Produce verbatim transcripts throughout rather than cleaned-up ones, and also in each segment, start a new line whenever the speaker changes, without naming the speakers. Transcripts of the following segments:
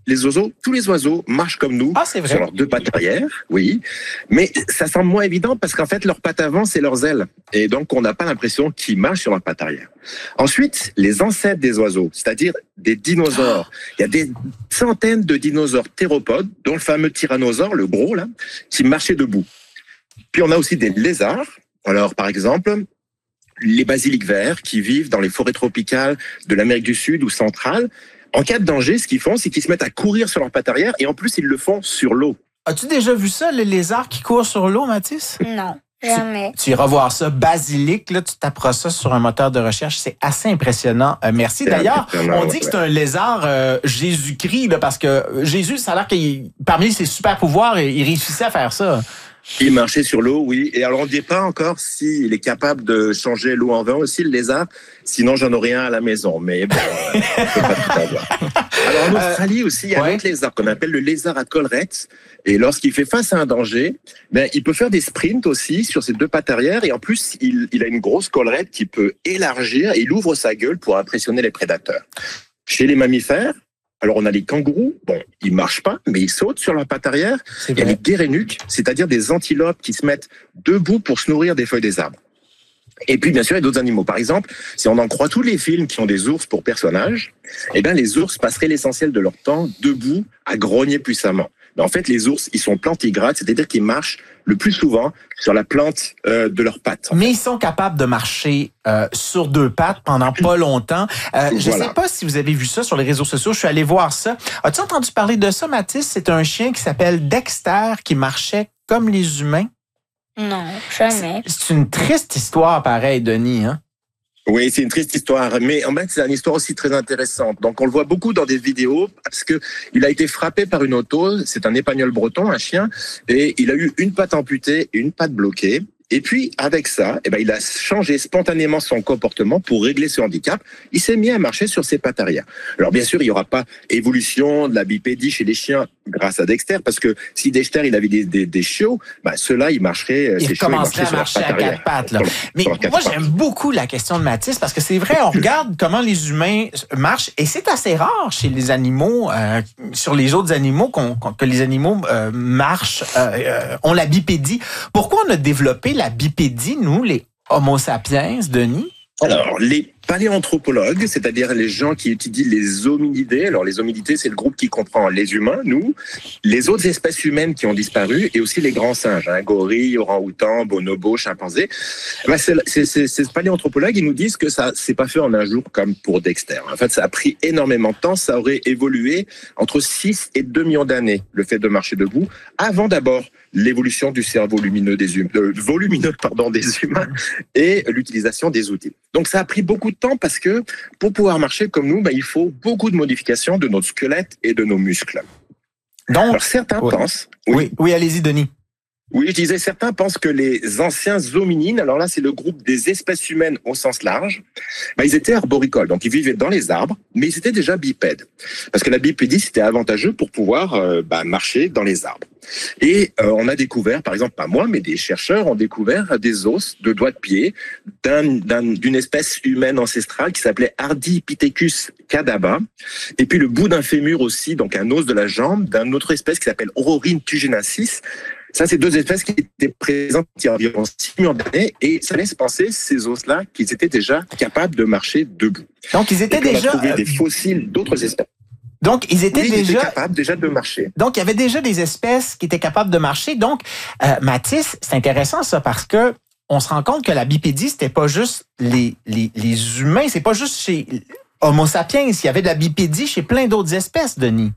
les oiseaux, tous les oiseaux marchent comme nous
ah, c'est vrai.
sur leurs deux pattes arrière, oui. Mais ça semble moins évident parce qu'en fait, leurs pattes avant, c'est leurs ailes. Et donc, on n'a pas l'impression qu'ils marchent sur leurs pattes arrière. Ensuite, les ancêtres des oiseaux, c'est-à-dire des dinosaures. Il y a des centaines de dinosaures théropodes, dont le fameux tyrannosaure, le gros là, qui marchait debout. Puis on a aussi des lézards. Alors, par exemple, les basiliques verts qui vivent dans les forêts tropicales de l'Amérique du Sud ou centrale. En cas de danger, ce qu'ils font, c'est qu'ils se mettent à courir sur leurs pattes arrière et en plus, ils le font sur l'eau.
As-tu déjà vu ça, les lézards qui courent sur l'eau, Mathis?
Non, jamais.
Tu, tu iras voir ça. Basilic, là, tu taperas ça sur un moteur de recherche. C'est assez impressionnant. Euh, merci. D'ailleurs, on dit que c'est un lézard euh, Jésus-Christ, là, parce que Jésus, ça a l'air qu'il, parmi ses super pouvoirs, il réussissait à faire ça.
Il marchait sur l'eau, oui. Et alors, on ne dit pas encore s'il est capable de changer l'eau en vin aussi, le lézard. Sinon, j'en aurais un à la maison. Mais bon, euh, on ne peut pas tout avoir. Alors, en Australie aussi, il y a ouais. un autre lézard qu'on appelle le lézard à collerette. Et lorsqu'il fait face à un danger, ben, il peut faire des sprints aussi sur ses deux pattes arrière. Et en plus, il, il a une grosse collerette qui peut élargir et il ouvre sa gueule pour impressionner les prédateurs. Chez les mammifères, alors, on a les kangourous. Bon, ils marchent pas, mais ils sautent sur leurs pattes arrière. Il y a les guérénuques, c'est-à-dire des antilopes qui se mettent debout pour se nourrir des feuilles des arbres. Et puis, bien sûr, il y a d'autres animaux. Par exemple, si on en croit tous les films qui ont des ours pour personnages, eh bien, les ours passeraient l'essentiel de leur temps debout à grogner puissamment. Mais en fait, les ours, ils sont plantigrades, c'est-à-dire qu'ils marchent le plus souvent sur la plante euh, de leurs pattes.
Mais ils sont capables de marcher euh, sur deux pattes pendant pas longtemps. Euh, je ne
Voilà.
sais pas si vous avez vu ça sur les réseaux sociaux. Je suis allé voir ça. As-tu entendu parler de ça, Mathis? C'est un chien qui s'appelle Dexter qui marchait comme les humains.
Non, jamais.
C'est, c'est une triste histoire, pareil, Denis, hein?
Oui, c'est une triste histoire, mais en fait, c'est une histoire aussi très intéressante. Donc, on le voit beaucoup dans des vidéos parce que il a été frappé par une auto. C'est un épagnol breton, un chien, et il a eu une patte amputée et une patte bloquée. Et puis, avec ça, eh ben, il a changé spontanément son comportement pour régler ce handicap. Il s'est mis à marcher sur ses pattes arrière. Alors, bien sûr, il n'y aura pas évolution de la bipédie chez les chiens grâce à Dexter, parce que si Dexter, il avait des, des, des chiots, ben, ceux-là, ils marcheraient,
il
ces chiots, ils marcheraient
à marcher à quatre pattes, là. Mais moi,
pattes.
j'aime beaucoup la question de Mathis, parce que c'est vrai, on regarde comment les humains marchent, et c'est assez rare chez les animaux, euh, sur les autres animaux, qu'on, qu'on, que les animaux euh, marchent, euh, euh, ont la bipédie. Pourquoi on a développé la bipédie, nous, les Homo sapiens, Denis?
Alors, les paléanthropologues, c'est-à-dire les gens qui étudient les hominidés. Alors, les hominidés, c'est le groupe qui comprend les humains, nous, les autres espèces humaines qui ont disparu et aussi les grands singes, hein, gorilles, orang-outans, bonobos, chimpanzés. Ben, c'est, c'est, c'est, ces paléanthropologues, ils nous disent que ça s'est pas fait en un jour comme pour Dexter. En fait, ça a pris énormément de temps. Ça aurait évolué entre six et deux millions d'années, le fait de marcher debout, avant d'abord l'évolution du cerveau lumineux des humains, euh, volumineux, pardon, des humains et l'utilisation des outils. Donc, ça a pris beaucoup de temps parce que pour pouvoir marcher comme nous, ben, il faut beaucoup de modifications de notre squelette et de nos muscles.
Donc,
alors certains
oui.
pensent...
Oui, oui, oui, allez-y, Denis.
Oui, je disais, certains pensent que les anciens hominines, alors là, c'est le groupe des espèces humaines au sens large, ben, ils étaient arboricoles, donc ils vivaient dans les arbres, mais ils étaient déjà bipèdes. Parce que la bipédie, c'était avantageux pour pouvoir euh, ben, marcher dans les arbres. Et euh, on a découvert, par exemple, pas moi, mais des chercheurs ont découvert des os de doigts de pied d'un, d'un, d'une espèce humaine ancestrale qui s'appelait Ardipithecus cadaba. Et puis le bout d'un fémur aussi, donc un os de la jambe, d'une autre espèce qui s'appelle Aurorine tugenacis. Ça, c'est deux espèces qui étaient présentes il y a environ six millions d'années et ça laisse penser, ces os-là, qu'ils étaient déjà capables de marcher debout.
Donc, ils étaient déjà...
On a trouvé des fossiles d'autres espèces.
Donc, ils étaient
oui,
déjà...
Ils étaient capables déjà de marcher.
Donc, il y avait déjà des espèces qui étaient capables de marcher. Donc, euh, Mathis, c'est intéressant ça parce que on se rend compte que la bipédie, c'était pas juste les, les, les humains, c'est pas juste chez Homo sapiens. Il y avait de la bipédie chez plein d'autres espèces, Denis.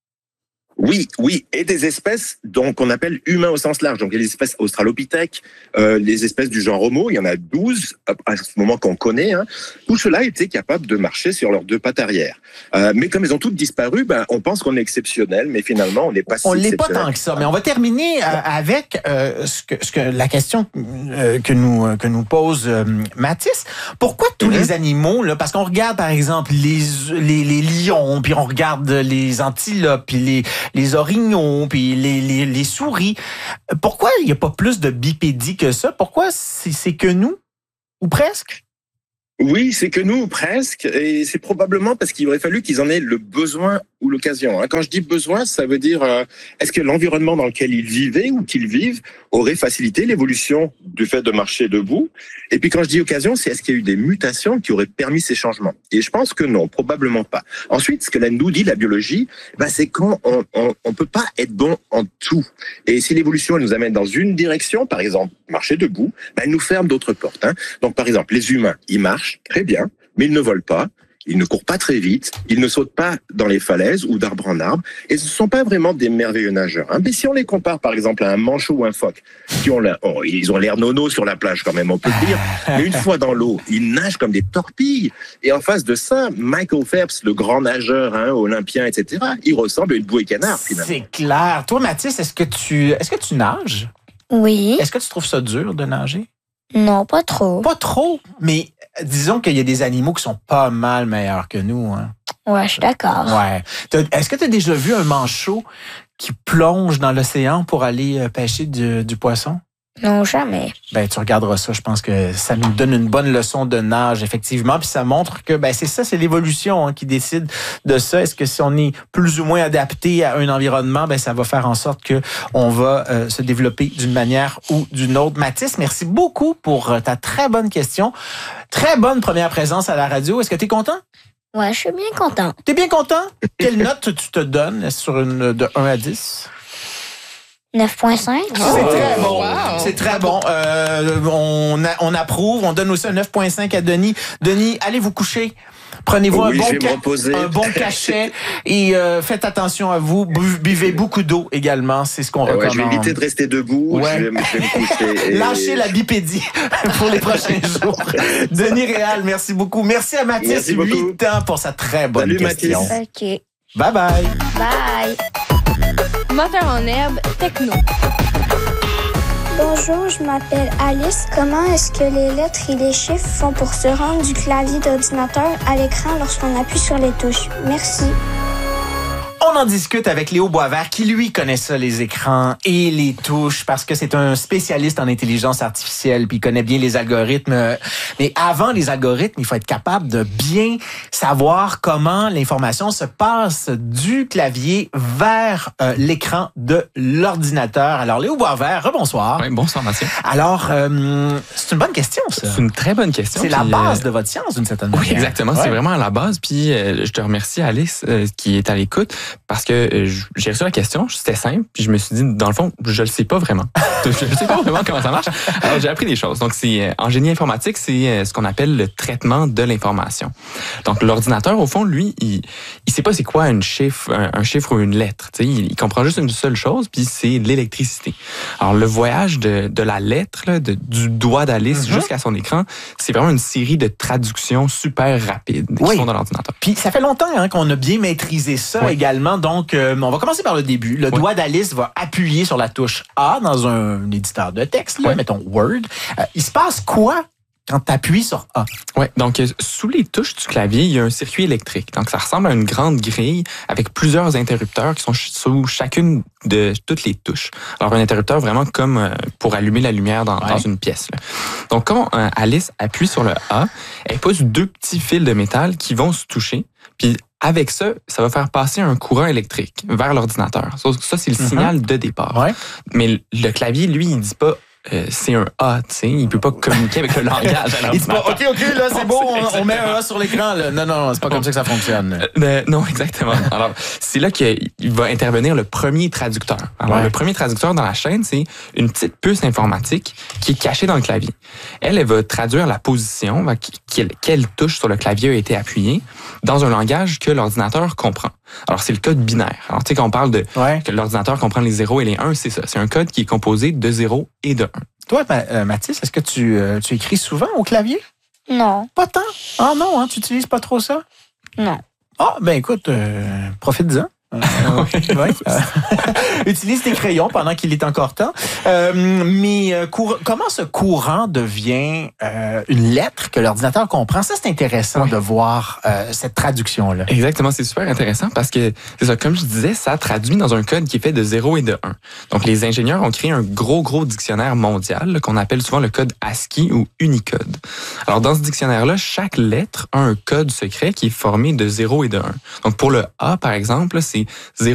Oui, oui, et des espèces donc qu'on appelle humains au sens large. Donc il y a les espèces australopithèques, euh, les espèces du genre Homo, il y en a douze à ce moment qu'on connaît. Hein. Tout cela étaient capables de marcher sur leurs deux pattes arrière. Euh, mais comme elles ont toutes disparu, ben on pense qu'on est exceptionnel, mais finalement on n'est pas si
on
exceptionnel.
On l'est pas tant que ça. Mais on va terminer euh, avec euh, ce que, ce que la question euh, que nous que nous pose euh, Mathis. Pourquoi tous mm-hmm. les animaux là? Parce qu'on regarde par exemple les les, les lions, puis on regarde les antilopes, puis les les orignaux, puis les, les, les souris. Pourquoi il n'y a pas plus de bipédie que ça? Pourquoi c'est, c'est que nous? Ou presque?
Oui, c'est que nous, presque, et c'est probablement parce qu'il aurait fallu qu'ils en aient le besoin ou l'occasion. Quand je dis besoin, ça veut dire, euh, est-ce que l'environnement dans lequel ils vivaient ou qu'ils vivent aurait facilité l'évolution du fait de marcher debout? Et puis quand je dis occasion, c'est est-ce qu'il y a eu des mutations qui auraient permis ces changements? Et je pense que non, probablement pas. Ensuite, ce que là nous dit la biologie, ben, c'est qu'on on, on, on peut pas être bon en tout. Et si l'évolution elle nous amène dans une direction, par exemple, marcher debout, ben, elle nous ferme d'autres portes. Hein. Donc par exemple, les humains, ils marchent très bien, mais ils ne volent pas, ils ne courent pas très vite, ils ne sautent pas dans les falaises ou d'arbre en arbre, et ce ne sont pas vraiment des merveilleux nageurs. Hein. Mais si on les compare par exemple à un manchot ou un phoque, qui ont l'air, oh, ils ont l'air nono sur la plage quand même, on peut le dire, mais une fois dans l'eau, ils nagent comme des torpilles. Et en face de ça, Michael Phelps, le grand nageur hein, olympien, et cetera, il ressemble à une bouée canard finalement.
C'est clair. Toi, Mathis, est-ce que tu, est-ce que tu nages?
Oui.
Est-ce que tu trouves ça dur de nager?
Non, pas trop.
Pas trop, mais disons qu'il y a des animaux qui sont pas mal meilleurs que nous. Hein.
Ouais, je suis d'accord.
Ouais. T'as, est-ce que tu as déjà vu un manchot qui plonge dans l'océan pour aller pêcher du, du poisson?
Non, jamais.
Ben, tu regarderas ça. Je pense que ça nous donne une bonne leçon de nage, effectivement. Puis ça montre que, ben, c'est ça, c'est l'évolution hein, qui décide de ça. Est-ce que si on est plus ou moins adapté à un environnement, ben, ça va faire en sorte que on va euh, se développer d'une manière ou d'une autre. Mathis, merci beaucoup pour ta très bonne question. Très bonne première présence à la radio. Est-ce que tu es content?
Ouais, je suis bien content.
T'es bien content? Quelle note tu te donnes sur une de un à dix?
neuf virgule cinq.
C'est très bon.
Wow.
C'est très bon. Euh, on, a, on approuve. On donne aussi un neuf virgule cinq à Denis. Denis, allez vous coucher. Prenez-vous
oui,
un, bon
je vais
ca-
me reposer.
un bon cachet et euh, faites attention à vous. Bu- buvez beaucoup d'eau également. C'est ce qu'on
Ouais,
recommande.
je vais éviter de rester debout.
Ouais.
Je, vais, je vais me coucher. Et...
Lâchez la bipédie pour les prochains jours. Denis Réal, merci beaucoup. Merci à Mathis,
Merci beaucoup.
huit ans, pour sa très bonne
Salut,
question.
Mathis.
OK.
Bye bye.
Bye.
Moteur en herbe, techno.
Bonjour, je m'appelle Alice. Comment est-ce que les lettres et les chiffres font pour se rendre du clavier d'ordinateur à l'écran lorsqu'on appuie sur les touches? Merci.
On en discute avec Léo Boisvert qui, lui, connaît ça, les écrans et les touches, parce que c'est un spécialiste en intelligence artificielle, puis il connaît bien les algorithmes. Mais avant les algorithmes, il faut être capable de bien savoir comment l'information se passe du clavier vers euh, l'écran de l'ordinateur. Alors, Léo Boisvert, rebonsoir.
Oui, bonsoir, Mathieu.
Alors, euh, c'est une bonne question, ça.
C'est une très bonne question.
C'est la
puis,
base
euh,
de votre science, d'une certaine
Oui,
manière.
exactement.
Ouais.
C'est vraiment à la base. Puis, euh, je te remercie, Alice, euh, qui est à l'écoute, parce que euh, j'ai reçu la question, c'était simple, puis je me suis dit, dans le fond, je le sais pas vraiment. je ne sais pas vraiment comment ça marche. Euh, j'ai appris des choses. Donc, c'est euh, en génie informatique, c'est euh, ce qu'on appelle le traitement de l'information. Donc, l'ordinateur, au fond, lui, il il sait pas c'est quoi un chiffre, un, un chiffre ou une lettre. Tu sais, il, il comprend juste une seule chose, puis c'est l'électricité. Alors, le voyage de, de la lettre, là, de, du doigt d'Alice
Mm-hmm.
jusqu'à son écran, c'est vraiment une série de traductions super rapides qui
Oui.
sont dans l'ordinateur.
Puis ça fait longtemps hein, qu'on a bien maîtrisé ça
Oui.
également. Donc, euh, on va commencer par le début. Le
Oui.
doigt d'Alice va appuyer sur la touche A dans un éditeur de texte, là,
Oui.
mettons Word. Euh, il se passe quoi quand tu appuies sur A?
Ouais, donc euh, sous les touches du clavier, il y a un circuit électrique. Donc ça ressemble à une grande grille avec plusieurs interrupteurs qui sont ch- sous chacune de toutes les touches. Alors un interrupteur vraiment comme euh, pour allumer la lumière dans,
Ouais.
dans une pièce. Là. Donc quand euh, Alice appuie sur le A, elle pousse deux petits fils de métal qui vont se toucher. Puis avec ça, ça va faire passer un courant électrique vers l'ordinateur. Ça, ça c'est le
Mhm.
signal de départ.
Ouais.
Mais le clavier, lui, il dit pas euh, c'est un A, tu sais, il peut pas communiquer avec le langage. à
Il dit pas,
l'ordinateur.
OK, OK, là, c'est
Non,
beau,
c'est
on, on met un A sur l'écran. Là. Non, non, c'est pas comme ça que ça fonctionne.
Euh, non, exactement. Alors, c'est là qu'il va intervenir le premier traducteur. Alors,
Ouais.
le premier traducteur dans la chaîne, c'est une petite puce informatique qui est cachée dans le clavier. Elle, elle va traduire la position, va- quelle, quelle touche sur le clavier a été appuyée, dans un langage que l'ordinateur comprend. Alors, c'est le code binaire. Alors, tu sais, quand on parle de
Ouais.
que l'ordinateur comprend les zéros et les uns, c'est ça. C'est un code qui est composé de zéros et de un.
Toi, Ma- euh, Mathis, est-ce que tu, euh, tu écris souvent au clavier?
Non.
Pas tant. Ah non, hein, tu utilises pas trop ça?
Non.
Ah, ben écoute, euh, profite-en. Ouais. Utilise tes crayons pendant qu'il est encore temps. Euh, mais euh, cour- comment ce courant devient euh, une lettre que l'ordinateur comprend? Ça, c'est intéressant
Oui.
de voir euh, cette traduction-là.
Exactement, c'est super intéressant parce que, c'est ça, comme je disais, ça traduit dans un code qui est fait de zéro et de un. Donc, les ingénieurs ont créé un gros, gros dictionnaire mondial là, qu'on appelle souvent le code ASCII ou Unicode. Alors, dans ce dictionnaire-là, chaque lettre a un code secret qui est formé de zéro et de un. Donc, pour le A, par exemple, c'est zéro